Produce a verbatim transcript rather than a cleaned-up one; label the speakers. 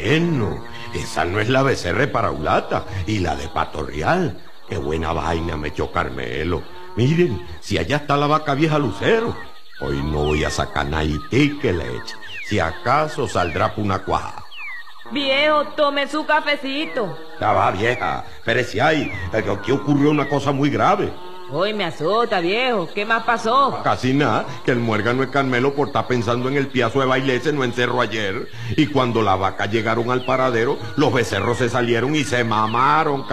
Speaker 1: Bueno, esa no es la becerre paraulata y la de Pato Real. Qué buena vaina me echó Carmelo. Miren, si allá está la vaca vieja Lucero. Hoy no voy a sacar naití que le eche. Si acaso saldrá por una cuaja.
Speaker 2: Viejo, tome su cafecito.
Speaker 1: Ya va, vieja. Pero si hay, aquí ocurrió una cosa muy grave.
Speaker 2: Hoy me azota, viejo. ¿Qué más pasó?
Speaker 1: Casi nada, que el muérgano de Carmelo por estar pensando en el piazo de baile se no encerró ayer. Y cuando la vaca llegaron al paradero, los becerros se salieron y se mamaron.